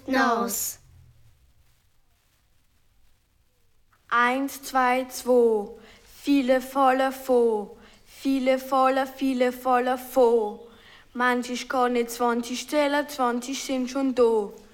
Nos. 1, 2, 2. Viele voller Fo. Viele voller Fo. Manche kann nicht 20 zählen, 20 sind schon da.